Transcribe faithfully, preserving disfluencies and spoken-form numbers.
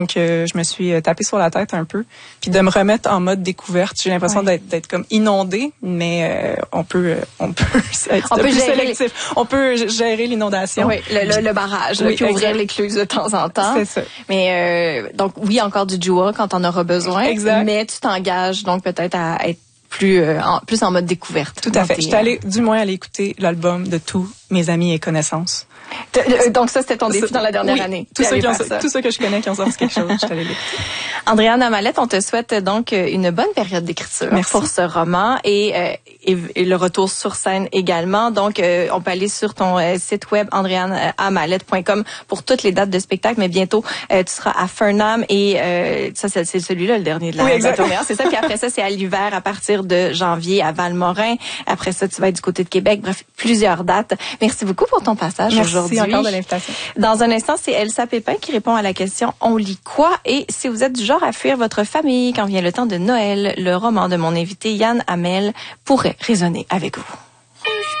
Donc, euh, je me suis tapé sur la tête un peu, puis de me remettre en mode découverte. J'ai l'impression ouais. d'être, d'être comme inondée, mais euh, on peut, on peut être on peut plus gérer sélectif. Les... On peut gérer l'inondation. Oui, le, le, le barrage, oui, puis ouvrir l'écluse de temps en temps. C'est ça. Mais euh, donc oui, encore du joua quand on aura besoin. Exact. Mais tu t'engages donc peut-être à être plus, euh, en, plus en mode découverte. Tout à fait. Je suis allée, du moins, aller écouter l'album de tous mes amis et connaissances. Donc ça, c'était ton défi dans la dernière oui, année. Tous ceux, qui ont, tous ceux que je connais qui ont sorti quelque chose, je suis allée l'écouter. Andréane Amalette, on te souhaite donc une bonne période d'écriture Merci. pour ce roman et, euh, et, et le retour sur scène également. Donc, euh, on peut aller sur ton euh, site web andréane amalette point com pour toutes les dates de spectacle. Mais bientôt, euh, tu seras à Fernam et euh, ça, c'est, c'est celui-là, le dernier de la, oui, de la tournée. C'est ça. Puis après ça, c'est à l'hiver à partir de janvier à Valmorin. Après ça, tu vas être du côté de Québec. Bref, plusieurs dates. Merci beaucoup pour ton passage Merci aujourd'hui. Merci encore de l'invitation. Dans un instant, c'est Elsa Pépin qui répond à la question « On lit quoi ?» Et si vous êtes du genre à fuir votre famille quand vient le temps de Noël, le roman de mon invité Yann Hamel pourrait résonner avec vous.